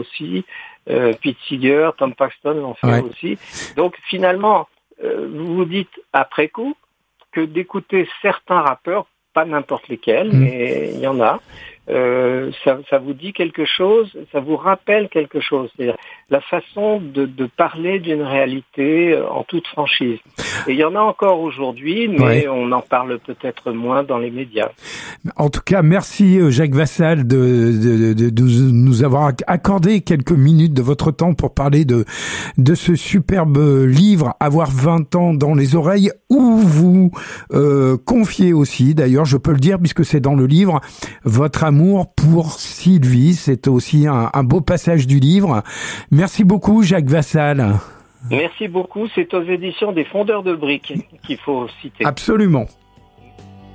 aussi, Pete Seeger, Tom Paxton l'ont fait aussi. Donc finalement, vous vous dites après coup que d'écouter certains rappeurs, pas n'importe lesquels, mais il y en a, ça vous dit quelque chose, ça vous rappelle quelque chose. C'est-à-dire la façon de parler d'une réalité en toute franchise. Et il y en a encore aujourd'hui, mais on en parle peut-être moins dans les médias. En tout cas, merci Jacques Vassal de nous avoir accordé quelques minutes de votre temps pour parler de ce superbe livre, Avoir 20 ans dans les oreilles, où vous confiez aussi, d'ailleurs, je peux le dire puisque c'est dans le livre, votre amour pour Sylvie. C'est aussi un beau passage du livre. Merci beaucoup Jacques Vassal. Merci beaucoup. C'est aux éditions des Fondeurs de Briques qu'il faut citer. Absolument.